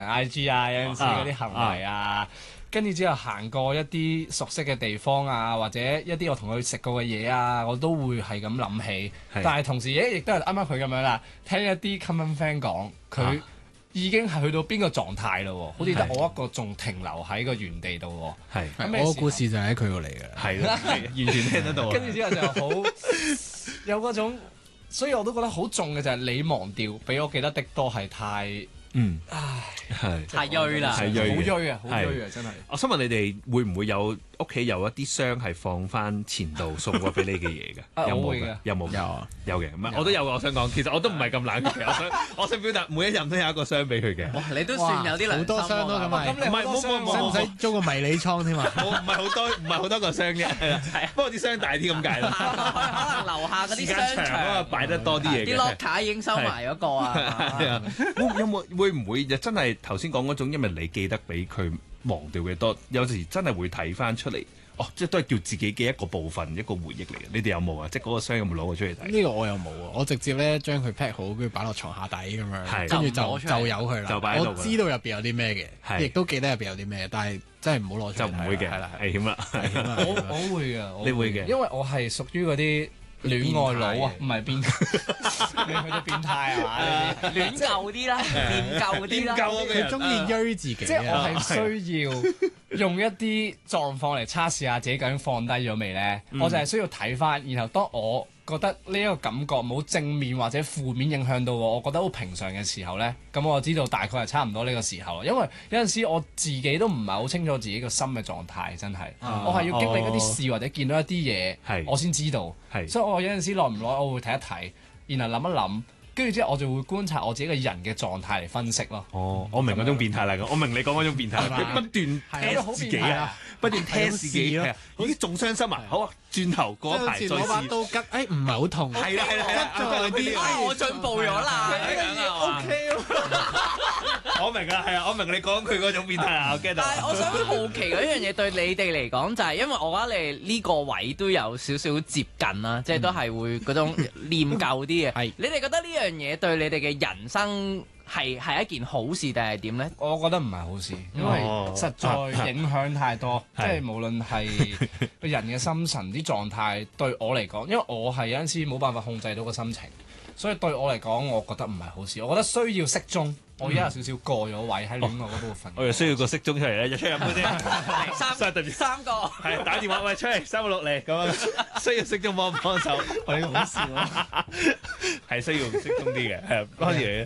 IG 啊，有陣時嗰啲行為啊，跟住之後行過一啲熟悉嘅地方啊，或者一啲我同佢食過嘅嘢啊，我都會係咁諗起。但係同時亦都係啱啱佢咁樣啦，聽一啲 common friend 講佢已經係去到邊個狀態咯，好似得我一個仲停留喺個原地度喎。 我個故事就喺佢度嚟嘅， 係啦，完全聽得到。 跟住之後就好有嗰種，所以我都覺得好重嘅就係你忘掉，俾我記得的多係太。 係太鋭啦， 好鋭啊，好鋭啊，真係。 我想問你哋會唔會有屋企有一啲箱係放翻前度送過俾你嘅嘢嘅？有冇嘅？有冇？ 有啊， 有嘅。唔係我都有嘅。我想講，其實我都唔係咁冷嘅。我想表達，每一任都有一個箱俾佢嘅。 哇！你都算有啲良心好多箱咯，咁咪咁你好多箱使唔使租個迷你倉添啊？ 唔係好多個箱啫，係啦。不過啲箱大啲咁解啦。 可能樓下嗰啲商場擺得多啲嘢嘅。 啲 locker 已經收埋嗰個啊。 會唔會就真係頭先講嗰種，因為你記得比佢忘掉嘅多，有時真係會睇翻出嚟，即係都係叫自己嘅一個部分，一個回憶嚟嘅。你哋有冇啊？即係嗰個箱有冇攞過出嚟睇？ 呢個我又冇啊，我直接咧將佢 pack 好，跟住擺落床下底咁樣，跟住就由佢啦。 就擺喺度。 我知道入邊有啲咩嘅，亦都記得入邊有啲咩，但係真係唔好攞出嚟睇。 就唔會嘅，係啦，危險啦。 我會嘅， 你會嘅， 因為我係屬於嗰啲。戀愛腦啊，唔係變，你去到變態係嘛？ 戀舊啲啦，念舊啲啦， 佢中意追自己。 即係我係需要用一啲狀況嚟測試下自己究竟放低咗未咧？我就係需要睇翻，然後當我覺得呢一個感覺冇正面或者負面影響到我覺得好平常嘅時候咧，咁我就知道大概係差唔多呢個時候。因為有陣時我自己都唔係好清楚自己個心嘅狀態，真係，我係要經歷一啲事或者見到一啲嘢，我先知道。所以我有陣時耐唔耐我會睇一睇，然後諗一諗。跟住之後，我就會觀察我自己個人嘅狀態嚟分析咯。 我明嗰種變態啦，我明你講嗰種變態，佢不斷 test 自己啊，不斷 test 自己啊，已經仲傷心啊！好啊，轉頭過一排再試。 攞把刀吉，唔係好痛。 係啦， 吉咗啲， 我進步咗啦。 OK 我明啦，係啊，我明你講佢嗰種變態啊，我 get 到。 但係我想好奇嗰樣嘢對你哋嚟講，就係因為我覺得你呢個位都有少少接近啦，即係都係會嗰種念舊啲嘅。你哋覺得呢樣嘢對你哋嘅人生係一件好事定係點咧？ 我覺得唔係好事，因為實在影響太多，即係無論係個人嘅心神啲狀態，對我嚟講，因為我係有陣時冇辦法控制到個心情，所以對我嚟講，我覺得唔係好事。我覺得需要適中。我而家有少少過咗位喺戀愛嗰部分。 我又需要個適中出嚟咧，就出去飲杯先。 三個係打電話喂，出嚟3個6嚟咁樣，需要適中幫手。 我呢個好笑啊， 係需要適中啲嘅，係關於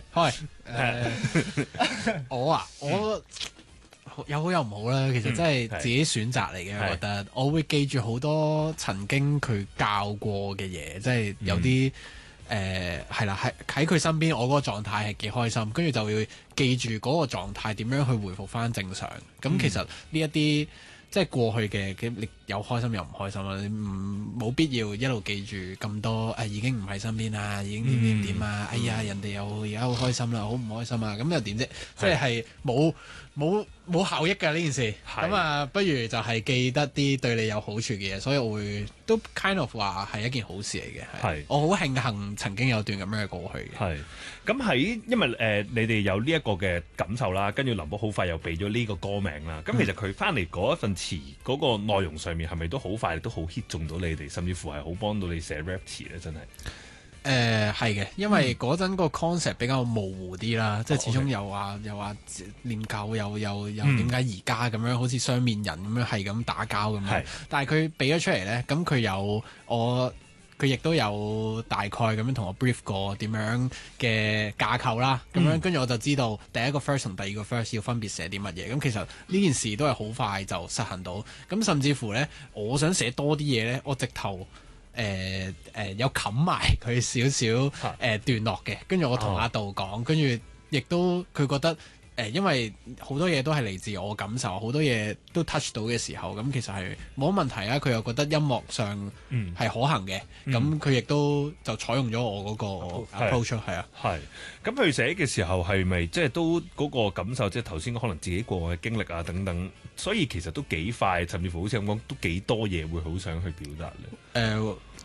我有好有唔好啦，其實真係自己選擇嚟嘅。我覺得我會記住好多曾經佢教過嘅嘢，即係有啲。係啦，喺佢身邊，我嗰個狀態係幾開心，跟住就會記住嗰個狀態點樣去回復翻正常。咁其實呢一啲即係過去嘅，你有開心又唔開心啦，你冇必要一路記住咁多。已經唔喺身邊啦，已經點啊？哎呀，人哋又而家好開心啦，好唔開心啊？咁又點啫？即係冇效益㗎呢件事。咁不如就係記得啲對你有好處嘅嘢，所以我會都 kind of 話係一件好事嚟嘅。我好慶幸曾經有段咁樣嘅過去嘅。 咁因為你哋有呢一個嘅感受啦，跟住林寶好快又俾咗呢個歌名啦。咁其實佢翻嚟嗰一份詞嗰個內容上面係咪都好快都好 hit 中到你哋，甚至乎係好幫到你寫 rap 詞咧？真係。 係嘅，因為嗰陣個 concept 比較模糊啲啦，即係始終又話念舊，又點解而家咁樣好似雙面人咁樣係咁打交咁樣。但係佢俾咗出嚟咧，咁佢亦都有大概咁樣同我 brief 過點樣嘅架構啦，咁樣跟住我就知道第一個 verse 同第二個 verse 要分別寫啲乜嘢。咁其實呢件事都係好快就實行到。咁甚至乎咧，我想寫多啲嘢咧，我直頭。有冚埋佢少少段落嘅，跟住我同阿杜講，跟住亦都佢覺得因為好多嘢都係嚟自我感受，好多嘢都 touch 到嘅時候，咁其實係冇乜問題啊。佢又覺得音樂上係可行嘅，咁佢亦都就採用咗我嗰個 approach 係啊。 係咁佢寫嘅時候係咪即係都嗰個感受，即係頭先可能自己過往嘅經歷啊等等，所以其實都幾快，甚至乎好似咁講都幾多嘢會好想去表達咧。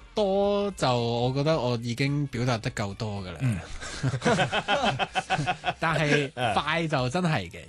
多就我覺得我已經表達得夠多㗎啦。但係快就真係嘅，